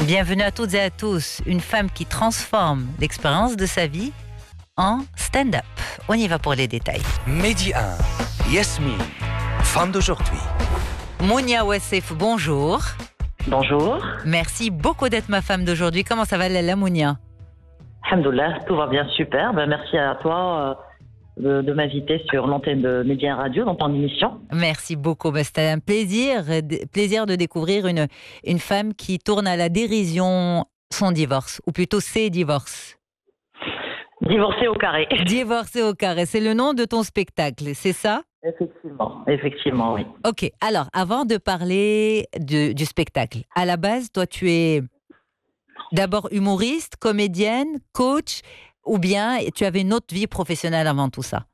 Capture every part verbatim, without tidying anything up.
Bienvenue à toutes et à tous, une femme qui transforme l'expérience de sa vie en stand-up. On y va pour les détails. Midi un, Yasmine, femme d'aujourd'hui. Mounia Wassef, bonjour. Bonjour. Merci beaucoup d'être ma femme d'aujourd'hui. Comment ça va, Lala Mounia? Alhamdoulilah, tout va bien, super. Ben, merci à toi euh, de, de m'inviter sur l'antenne de Média Radio dans ton émission. Merci beaucoup. Ben, c'était un plaisir, de, plaisir de découvrir une, une femme qui tourne à la dérision son divorce, ou plutôt ses divorces. Divorcée au carré. Divorcée au carré, c'est le nom de ton spectacle, c'est ça? Effectivement, effectivement, oui. Ok, alors, avant de parler de, du spectacle, à la base, toi, tu es d'abord humoriste, comédienne, coach, ou bien tu avais une autre vie professionnelle avant tout ça?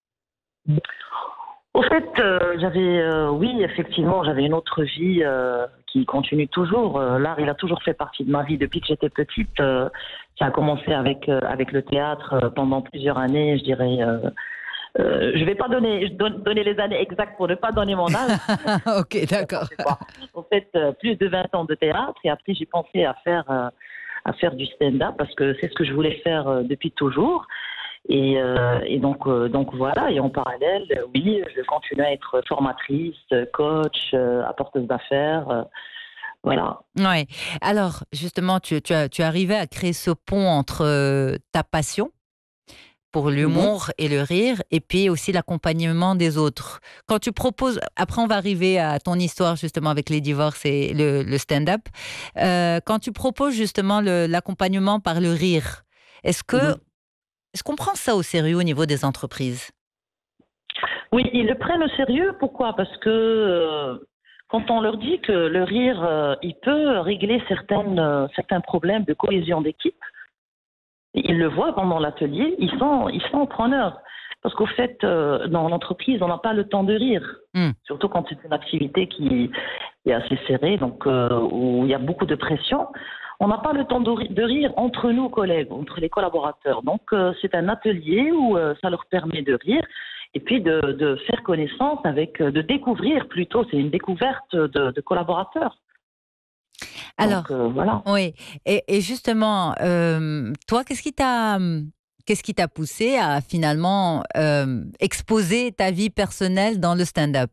Au fait, euh, j'avais, euh, oui, effectivement, j'avais une autre vie euh, qui continue toujours. Euh, l'art, il a toujours fait partie de ma vie depuis que j'étais petite. Euh, ça a commencé avec, euh, avec le théâtre euh, pendant plusieurs années, je dirais... Euh, Euh, je ne vais pas donner, don, donner les années exactes pour ne pas donner mon âge. Ok, d'accord. En fait, euh, plus de vingt ans de théâtre et après j'ai pensé à faire, euh, à faire du stand-up parce que c'est ce que je voulais faire euh, depuis toujours. Et, euh, et donc, euh, donc voilà, et en parallèle, oui, je continue à être formatrice, coach, euh, apporteuse d'affaires. Euh, voilà. Ouais. Alors, justement, tu, tu, as, tu arrivais à créer ce pont entre euh, ta passion pour l'humour mmh. et le rire, et puis aussi l'accompagnement des autres. Quand tu proposes, après on va arriver à ton histoire justement avec les divorces et le, le stand-up, euh, quand tu proposes justement le, l'accompagnement par le rire, est-ce que, mmh. est-ce qu'on prend ça au sérieux au niveau des entreprises? Oui, ils le prennent au sérieux. Pourquoi? Parce que euh, quand on leur dit que le rire, euh, il peut régler certaines, euh, certains problèmes de cohésion d'équipe, ils le voient pendant l'atelier, ils sont, ils sont preneurs. Parce qu'au fait, euh, dans l'entreprise, on n'a pas le temps de rire. Mm. Surtout quand c'est une activité qui est assez serrée, donc euh, où il y a beaucoup de pression. On n'a pas le temps de, ri- de rire entre nous, collègues, entre les collaborateurs. Donc euh, c'est un atelier où euh, ça leur permet de rire et puis de, de faire connaissance avec, de découvrir plutôt, c'est une découverte de, de collaborateurs. Alors, Donc, euh, voilà. Oui, et, et justement, euh, toi, qu'est-ce qui t'a, qu'est-ce qui t'a poussé à finalement euh, exposer ta vie personnelle dans le stand-up?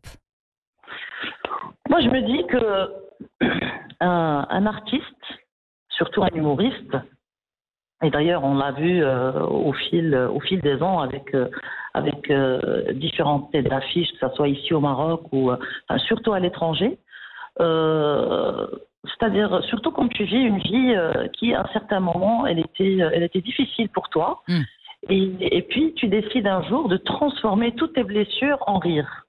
Moi, je me dis que un, un artiste, surtout un humoriste, et d'ailleurs, on l'a vu euh, au fil, au fil des ans avec euh, avec euh, différentes têtes d'affiches, que ce soit ici au Maroc ou euh, enfin, surtout à l'étranger. Euh, c'est-à-dire surtout quand tu vis une vie euh, qui à un certain moment elle était elle était difficile pour toi mm. et, et puis tu décides un jour de transformer toutes tes blessures en rire.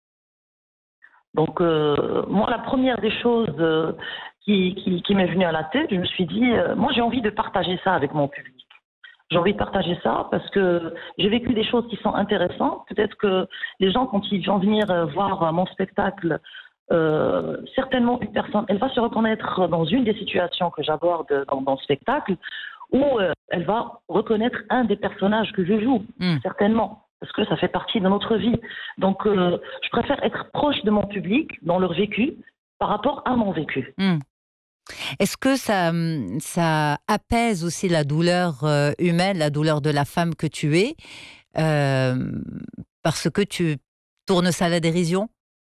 Donc euh, moi la première des choses euh, qui, qui, qui m'est venue à la tête, je me suis dit euh, moi j'ai envie de partager ça avec mon public. J'ai envie de partager ça parce que j'ai vécu des choses qui sont intéressantes. Peut-être que les gens quand ils vont venir voir mon spectacle, Euh, certainement une personne, elle va se reconnaître dans une des situations que j'aborde dans, dans le spectacle où euh, elle va reconnaître un des personnages que je joue, mm. certainement, parce que ça fait partie de notre vie. Donc euh, je préfère être proche de mon public dans leur vécu par rapport à mon vécu. Mm. Est-ce que ça, ça apaise aussi la douleur euh, humaine, la douleur de la femme que tu es, euh, parce que tu tournes ça à la dérision?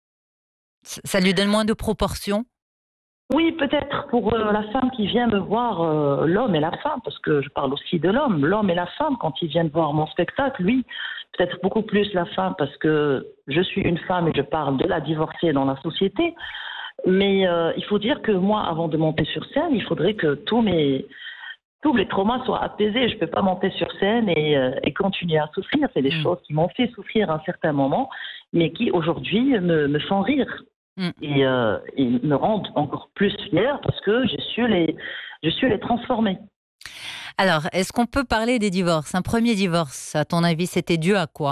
Ça lui donne moins de proportions? Oui, peut-être pour euh, la femme qui vient me voir, euh, l'homme et la femme, parce que je parle aussi de l'homme, l'homme et la femme, quand ils viennent voir mon spectacle, lui, peut-être beaucoup plus la femme, parce que je suis une femme et je parle de la divorcée dans la société. Mais euh, il faut dire que moi, avant de monter sur scène, il faudrait que tous mes, tous les traumas soient apaisés. Je ne peux pas monter sur scène et, euh, et continuer à souffrir. C'est des mmh. choses qui m'ont fait souffrir à un certain moment, mais qui aujourd'hui me, me font rire. Et, euh, et me rendent encore plus fière parce que j'ai su les, j'ai su les transformer. Alors, est-ce qu'on peut parler des divorces? Un premier divorce, à ton avis, c'était dû à quoi?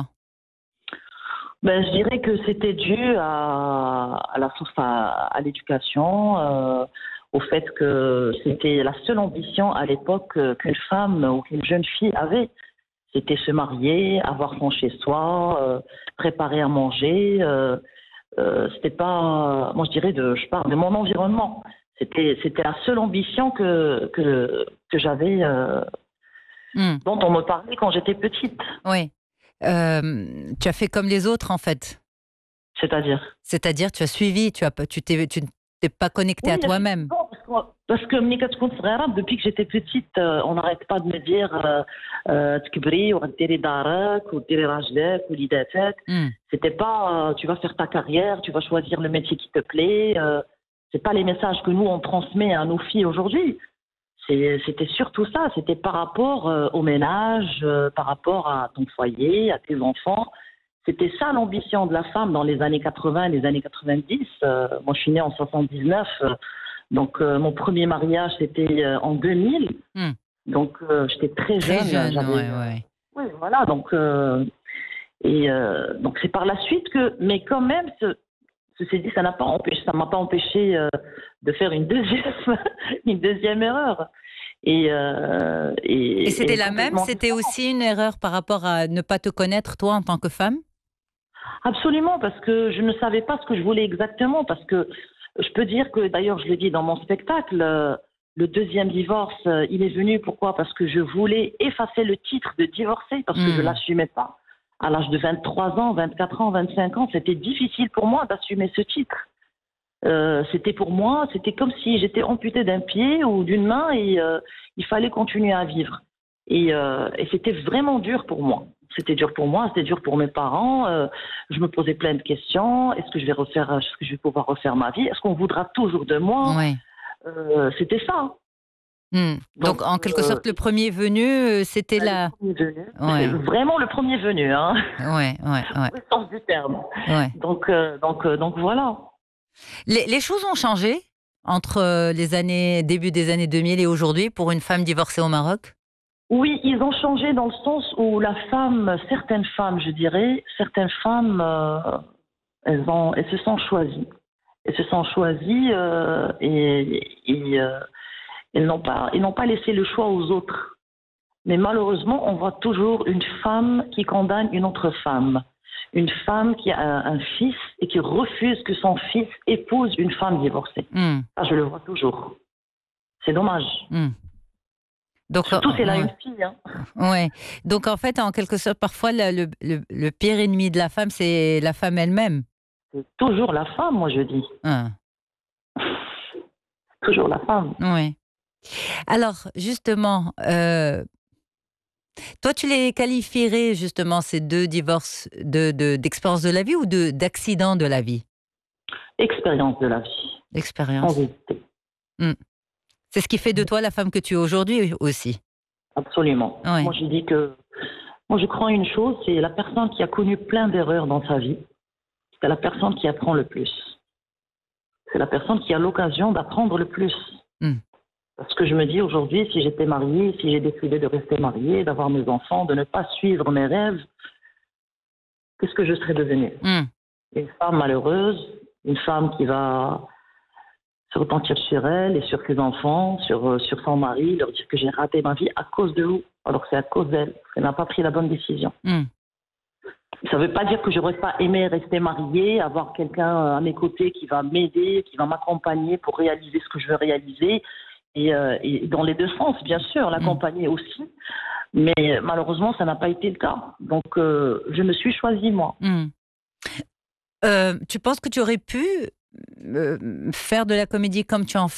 Ben, je dirais que c'était dû à, à la source à, à l'éducation, euh, au fait que c'était la seule ambition à l'époque qu'une femme ou qu'une jeune fille avait. C'était se marier, avoir son chez-soi, euh, préparer à manger. Euh, Euh, c'était pas, moi je dirais, de, je parle de mon environnement. C'était, c'était la seule ambition que, que, que j'avais, euh, Mm. dont on me parlait quand j'étais petite. Oui. Euh, tu as fait comme les autres, en fait. C'est-à-dire. C'est-à-dire, tu as suivi, tu as pas- tu t'es, tu ne t'es pas connecté à Oui, toi-même. effectivement, parce que, parce que ملي كتكون صغيرة, depuis que j'étais petite, euh, on n'arrête pas de me dire euh, euh, تكبري وغديري دارك وديري راجلك وليداتك. Mm. C'était pas euh, tu vas faire ta carrière, tu vas choisir le métier qui te plaît. Euh, c'est pas les messages que nous on transmet à nos filles aujourd'hui. C'est- C'était surtout ça, c'était par rapport euh, au ménage, euh, par rapport à ton foyer, à tes enfants. C'était ça l'ambition de la femme dans les années quatre-vingts, les années quatre-vingt-dix. Euh, moi, je suis née en soixante-dix-neuf, euh, donc euh, mon premier mariage c'était euh, en deux mille. Mm. Donc euh, j'étais très jeune. Très jeune, j'avais, ouais, euh, ouais. Oui, voilà. Donc euh, et euh, donc c'est par la suite que, mais quand même, ce, ceci dit, ça n'a pas empêché, ça m'a pas empêché euh, de faire une deuxième, une deuxième erreur. Et, euh, et, Et c'était et la même? complètement C'était différente. aussi une erreur par rapport à ne pas te connaître, toi, en tant que femme? Absolument, parce que je ne savais pas ce que je voulais exactement. Parce que je peux dire que, d'ailleurs, je le dis dans mon spectacle, euh, le deuxième divorce, euh, il est venu. Pourquoi? Parce que je voulais effacer le titre de divorcé, parce que je Mm. l'assumais pas. À l'âge de vingt-trois ans, vingt-quatre ans, vingt-cinq ans, c'était difficile pour moi d'assumer ce titre. Euh, c'était pour moi, c'était comme si j'étais amputée d'un pied ou d'une main et euh, il fallait continuer à vivre. Et, euh, et c'était vraiment dur pour moi. C'était dur pour moi, c'était dur pour mes parents. Euh, je me posais plein de questions. Est-ce que je vais refaire, est-ce que je vais pouvoir refaire ma vie? Est-ce qu'on voudra toujours de moi? Ouais. Euh, C'était ça. Mm. Donc, Donc, en quelque euh, sorte, le premier venu, euh, c'était le la... premier venu. Ouais, C'est vraiment le premier venu, hein, ouais, ouais, ouais, au sens du terme. ouais. Donc, euh, donc, euh, donc voilà. Les, les choses ont changé entre euh, les années, début des années deux mille et aujourd'hui pour une femme divorcée au Maroc? Oui, ils ont changé dans le sens où la femme, certaines femmes, je dirais, certaines femmes, euh, elles, ont, elles se sont choisies. Elles se sont choisies euh, et, et euh, elles n'ont pas, elles n'ont pas laissé le choix aux autres. Mais malheureusement, on voit toujours une femme qui condamne une autre femme. Une femme qui a un, un fils et qui refuse que son fils épouse une femme divorcée. Mm. Ça, je le vois toujours. C'est dommage. Mm. Donc, Surtout, c'est euh, là ouais. une fille. Hein. Ouais. Donc, en fait, en quelque sorte, parfois, le, le, le- le pire ennemi de la femme, c'est la femme elle-même. C'est toujours la femme, moi, je dis. Ah, Toujours la femme. ouais. Alors, justement, euh, toi, tu les qualifierais, justement, ces deux divorces de, de, d'expérience de la vie ou de, d'accident de la vie? Expérience de la vie. L'expérience. Sans hésiter. C'est ce qui fait de toi la femme que tu es aujourd'hui aussi. Absolument. Ouais. Moi, je dis que. Moi, je crois une chose, c'est la personne qui a connu plein d'erreurs dans sa vie. C'est la personne qui apprend le plus. C'est la personne qui a l'occasion d'apprendre le plus. Mm. Parce que je me dis aujourd'hui, si j'étais mariée, si j'ai décidé de rester mariée, d'avoir mes enfants, de ne pas suivre mes rêves, qu'est-ce que je serais devenue? Mm. Une femme malheureuse, une femme qui va se repentir sur elle et sur ses enfants, sur, euh, sur son mari, leur dire que j'ai raté ma vie à cause de vous, alors que c'est à cause d'elle, qu'elle n'a pas pris la bonne décision. Mm. Ça ne veut pas dire que j'aurais pas aimé rester mariée, avoir quelqu'un à mes côtés qui va m'aider, qui va m'accompagner pour réaliser ce que je veux réaliser, et, euh, et dans les deux sens, bien sûr, l'accompagner aussi. Mais malheureusement, ça n'a pas été le cas. Donc, euh, je me suis choisie, moi. Mm. Euh, tu penses que tu aurais pu euh, faire de la comédie comme tu en fais